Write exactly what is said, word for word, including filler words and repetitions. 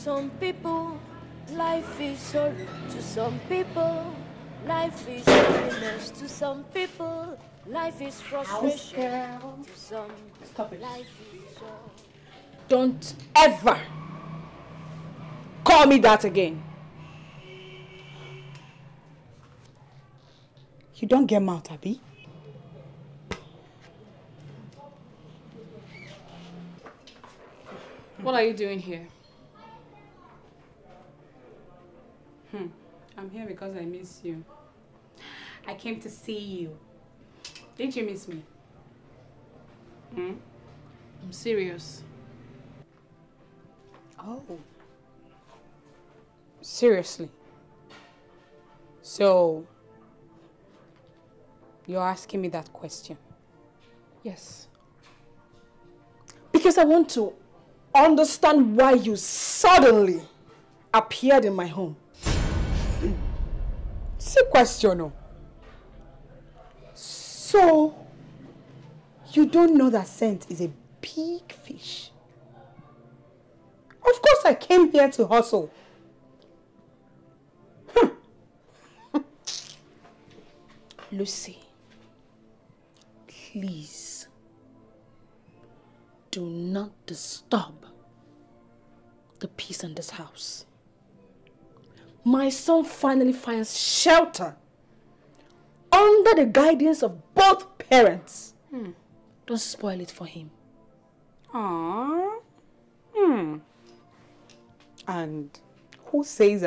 some people, life is sorrow. To some people, life is happiness. To some people, life is frustration. To some, Stop it. Life is joy. Don't ever call me that again. You don't get mouth, Abby. What are you doing here? Hmm. I'm here because I miss you. I came to see you. Did you miss me? Hmm? I'm serious. Oh. Seriously? So, you're asking me that question? Yes. Because I want to understand why you suddenly appeared in my home. It's a question, no? So, you don't know that Scent is a big fish? Of course I came here to hustle. Lucy, please do not disturb the peace in this house. My son finally finds shelter under the guidance of both parents. Hmm. Don't spoil it for him. Aww. Hmm. And who says